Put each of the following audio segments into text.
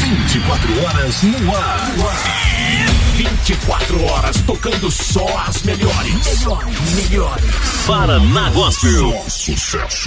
24 horas no ar. 24 horas tocando só as melhores. Paraná Gospel. Sucesso.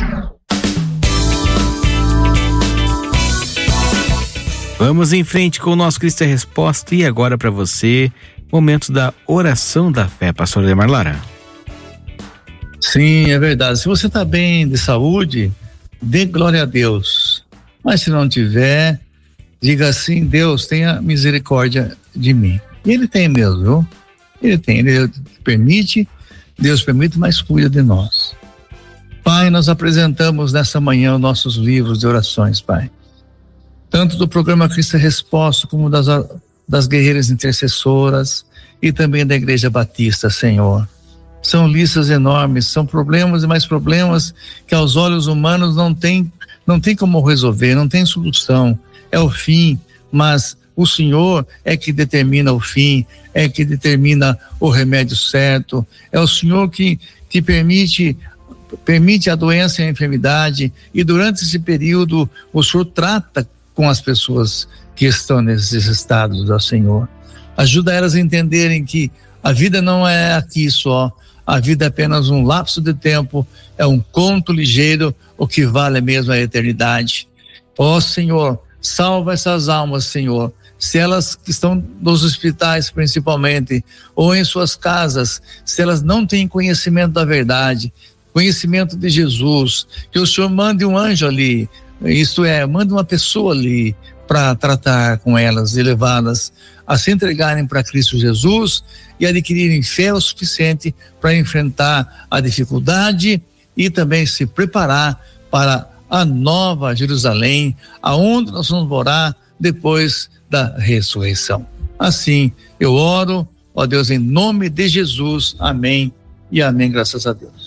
Vamos em frente com o nosso Cristo é Resposta. E agora para você, momento da oração da fé, pastor Ademar Lara. Sim, é verdade. Se você está bem de saúde, dê glória a Deus. Mas se não tiver, diga assim: Deus, tenha misericórdia de mim. E Ele tem mesmo, viu? Ele permite, Deus permite, mas cuida de nós. Pai, nós apresentamos nessa manhã os nossos livros de orações, Pai. Tanto do programa Cristo é Resposta, como das guerreiras intercessoras e também da Igreja Batista, Senhor. São listas enormes, são problemas e mais problemas que aos olhos humanos não tem como resolver, não tem solução. É o fim, mas o Senhor é que determina o fim, é que determina o remédio certo. É o Senhor que permite a doença e a enfermidade, e durante esse período o Senhor trata com as pessoas que estão nesses estados, ó Senhor. Ajuda elas a entenderem que a vida não é aqui só, a vida é apenas um lapso de tempo, é um conto ligeiro, o que vale mesmo é a eternidade. Ó Senhor, salva essas almas, Senhor. Se elas que estão nos hospitais principalmente, ou em suas casas, se elas não têm conhecimento da verdade, conhecimento de Jesus, que o Senhor mande um anjo ali, isto é, mande uma pessoa ali para tratar com elas e levá-las a se entregarem para Cristo Jesus e adquirirem fé o suficiente para enfrentar a dificuldade e também se preparar para a nova Jerusalém, aonde nós vamos morar depois da ressurreição. Assim eu oro, ó Deus, em nome de Jesus, amém e amém, graças a Deus.